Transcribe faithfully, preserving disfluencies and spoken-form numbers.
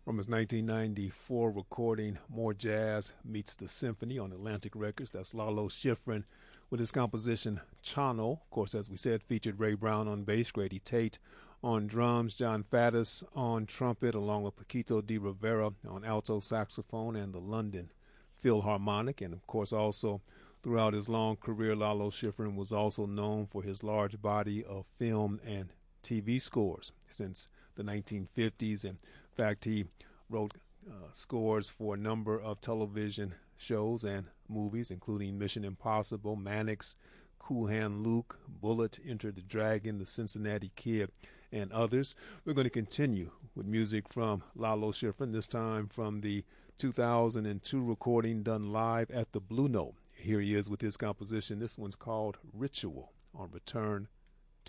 from his nineteen ninety-four recording More Jazz Meets the Symphony on Atlantic Records. That's Lalo Schifrin with his composition Chano. Of course, as we said, featured Ray Brown on bass, Grady Tate on drums, John Faddis on trumpet, along with Paquito de Rivera on alto saxophone and the London Philharmonic. And of course, also throughout his long career, Lalo Schifrin was also known for his large body of film and T V scores since the nineteen fifties. In fact, he wrote uh, scores for a number of television shows and movies, including Mission Impossible, Mannix, Cool Hand Luke, Bullet, Enter the Dragon, The Cincinnati Kid, and others. We're going to continue with music from Lalo Schifrin, this time from the two thousand two recording done live at the Blue Note. Here he is with his composition. This one's called Ritual on Return